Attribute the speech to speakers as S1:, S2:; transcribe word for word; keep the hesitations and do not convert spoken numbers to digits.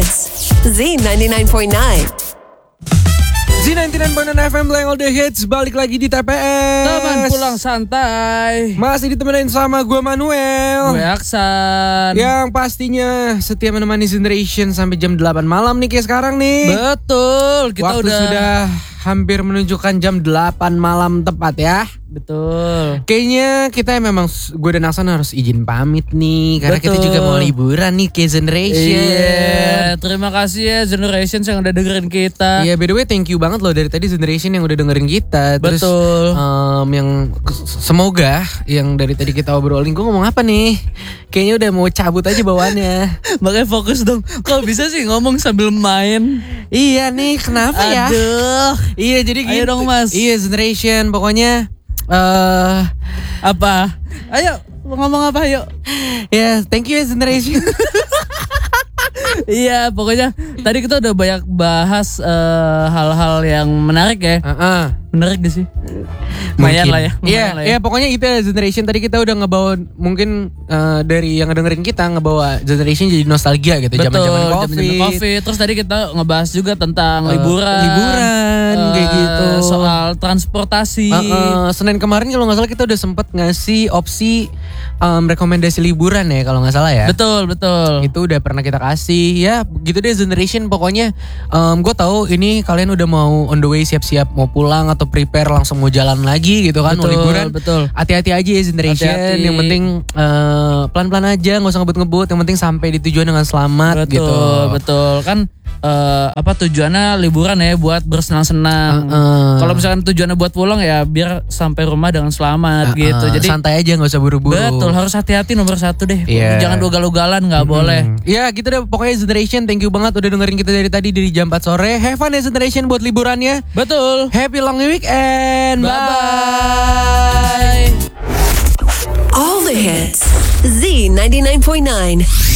S1: hits. Z ninety-nine point nine.
S2: Z ninety-nine point nine F M playing all the hits. Balik lagi di T P S.
S3: Teman pulang santai.
S2: Masih ditemenin sama gue Manuel.
S3: Gue Aksan.
S2: Yang pastinya setia menemani Generation sampai jam delapan malam nih kayak sekarang nih.
S3: Betul. Kita
S2: Waktu
S3: udah
S2: sudah hampir menunjukkan jam delapan malam tepat ya.
S3: Betul.
S2: Kayaknya kita memang, gue dan Aksan harus izin pamit nih. Karena
S3: Betul.
S2: kita juga mau liburan nih ke Generation.
S3: Iya, terima kasih ya Generation yang udah dengerin kita.
S2: Iya, by the way thank you banget loh dari tadi Generation yang udah dengerin kita. Terus
S3: Betul.
S2: um, yang semoga yang dari tadi kita obrolin, gue ngomong apa nih? Kayaknya udah mau cabut aja bawaannya.
S3: Makanya fokus dong. Kok bisa sih ngomong sambil main?
S2: Iya nih, kenapa ya?
S3: Aduh.
S2: Iya, jadi
S3: Ayo
S2: gitu.
S3: dong, Mas.
S2: Iya, Generation pokoknya eh
S3: Apa? Ayo ngomong apa yuk?
S2: ya, thank you ya Generation.
S3: Iya, pokoknya tadi kita udah banyak bahas eh, hal-hal yang menarik ya.
S2: Heeh.
S3: Menarik gak sih? Lumayan lah ya.
S2: Iya,
S3: lumayan lah
S2: iya pokoknya itu ya Generation. Tadi kita udah ngebawa mungkin eh, dari yang ngedengerin kita ngebawa Generation jadi nostalgia gitu.
S3: Betul,
S2: Zaman-zaman
S3: zaman-zaman
S2: COVID.
S3: COVID. Terus tadi kita ngebahas juga tentang
S2: Eh,
S3: liburan.
S2: liburan,
S3: eh,
S2: kayak gitu.
S3: Soal transportasi.
S2: Uh, uh, Senin kemarin kalau nggak salah kita udah sempet ngasih opsi um, rekomendasi liburan ya kalau nggak salah ya.
S3: Betul, betul.
S2: Itu udah pernah kita kasih ya, gitu deh Generation. Pokoknya um, gue tahu ini kalian udah mau on the way, siap-siap mau pulang atau prepare langsung mau jalan lagi gitu kan, mau
S3: Betul,
S2: liburan.
S3: betul.
S2: Hati-hati aja ya Generation.
S3: Hati-hati.
S2: Yang penting uh, pelan-pelan aja, nggak usah ngebut-ngebut. Yang penting sampai di tujuan dengan selamat
S3: Betul,
S2: gitu.
S3: betul. Kan eh, apa tujuannya liburan ya buat bersenang-senang.
S2: Uh, uh.
S3: Kalau misalkan tujuannya buat pulang ya biar sampai rumah dengan selamat
S2: Uh,
S3: gitu.
S2: uh,
S3: Jadi
S2: santai aja, nggak usah buru-buru.
S3: betul, harus hati-hati nomor satu deh.
S2: Iya.
S3: Jangan ugal-ugalan, nggak boleh.
S2: Ya gitu deh pokoknya Generation. Thank you banget udah dengerin kita dari tadi dari jam empat sore. Have fun ya Generation buat liburannya.
S3: Betul.
S2: Happy long weekend.
S3: Bye-bye.
S1: All the hits. Z ninety-nine point nine.